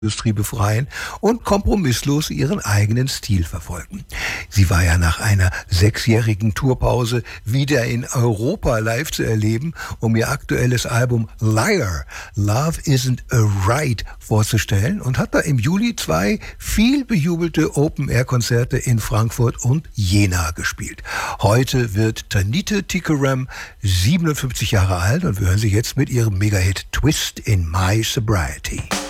Industrie befreien und kompromisslos ihren eigenen Stil verfolgen. Sie war ja nach einer 6-jährigen Tourpause wieder in Europa live zu erleben, um ihr aktuelles Album Liar, Love Isn't a Right vorzustellen und hat da im Juli 2 viel bejubelte Open-Air-Konzerte in Frankfurt und Jena gespielt. Heute wird Tanita Tikaram 57 Jahre alt und wir hören sie jetzt mit ihrem Mega-Hit Twist in My Sobriety.